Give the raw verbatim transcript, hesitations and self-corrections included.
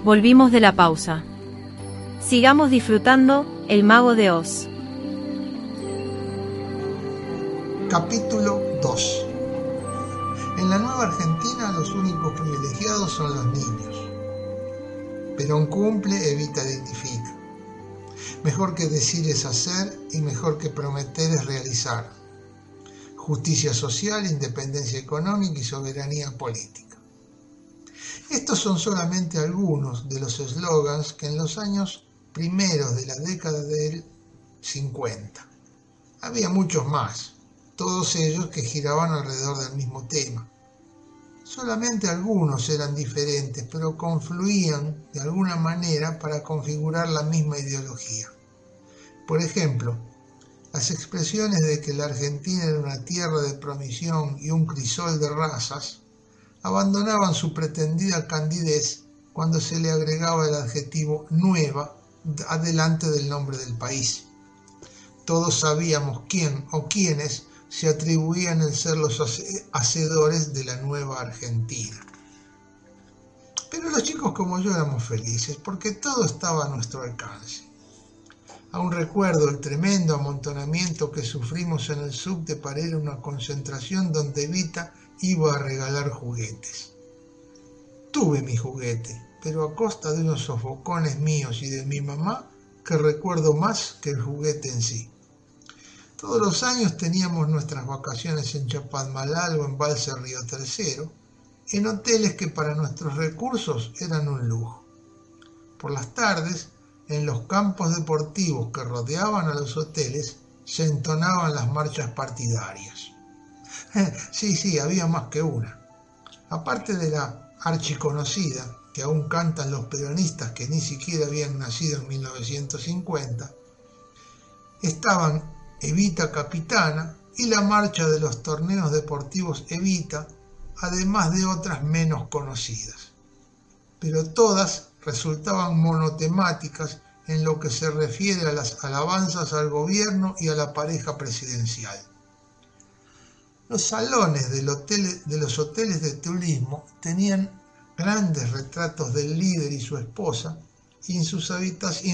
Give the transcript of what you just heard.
Volvimos de la pausa. Sigamos disfrutando El Mago de Oz. Capítulo dos. En la Nueva Argentina los únicos privilegiados son los niños. Perón cumple, Evita dignifica. Mejor que decir es hacer y mejor que prometer es realizar. Justicia social, independencia económica y soberanía política. Estos son solamente algunos de los eslogans que en los años primeros de la década del cincuenta. Había muchos más, todos ellos que giraban alrededor del mismo tema. Solamente algunos eran diferentes, pero confluían de alguna manera para configurar la misma ideología. Por ejemplo, las expresiones de que la Argentina era una tierra de promisión y un crisol de razas abandonaban su pretendida candidez cuando se le agregaba el adjetivo nueva adelante del nombre del país. Todos sabíamos quién o quiénes se atribuían el ser los hacedores de la nueva Argentina. Pero los chicos como yo éramos felices porque todo estaba a nuestro alcance. Aún recuerdo el tremendo amontonamiento que sufrimos en el subte para ir a una concentración donde Evita iba a regalar juguetes. Tuve mi juguete, pero a costa de unos sofocones míos y de mi mamá que recuerdo más que el juguete en sí. Todos los años teníamos nuestras vacaciones en Chapadmalal o en Balse Río Tercero, en hoteles que para nuestros recursos eran un lujo. Por las tardes, en los campos deportivos que rodeaban a los hoteles, se entonaban las marchas partidarias. Sí, sí, había más que una. Aparte de la archiconocida, que aún cantan los peronistas que ni siquiera habían nacido en mil novecientos cincuenta, estaban Evita Capitana y la marcha de los torneos deportivos Evita, además de otras menos conocidas. Pero todas resultaban monotemáticas en lo que se refiere a las alabanzas al gobierno y a la pareja presidencial. Los salones del hotel, de los hoteles de turismo tenían grandes retratos del líder y su esposa y en sus habitaciones